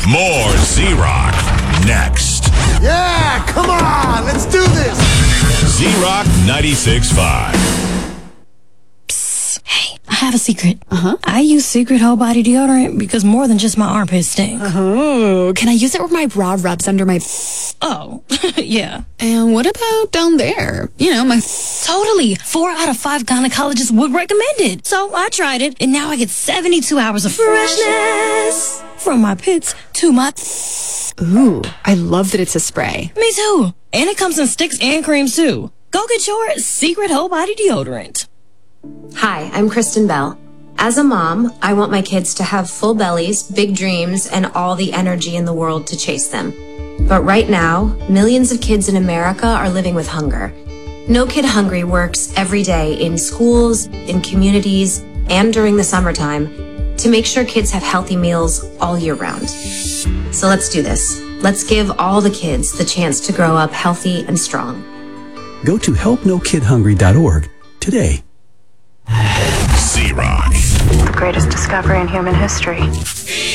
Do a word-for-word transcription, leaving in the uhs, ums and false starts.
More Z-Rock next. Yeah, come on, let's do this. Z-Rock ninety-six point five. Hey, I have a secret. Uh-huh. I use Secret Whole Body Deodorant because more than just my armpits stink. Oh, can I use it where my bra rubs under my... Oh, yeah. And what about down there? You know, my... Totally. Four out of five gynecologists would recommend it. So I tried it, and now I get seventy-two hours of freshness from my pits to my... Ooh, I love that it's a spray. Me too. And it comes in sticks and creams too. Go get your Secret Whole Body Deodorant. Hi, I'm Kristen Bell. As a mom, I want my kids to have full bellies, big dreams, and all the energy in the world to chase them. But right now, millions of kids in America are living with hunger. No Kid Hungry works every day in schools, in communities, and during the summertime to make sure kids have healthy meals all year round. So let's do this. Let's give all the kids the chance to grow up healthy and strong. Go to help no kid hungry dot org today. Z-Rock. The greatest discovery in human history.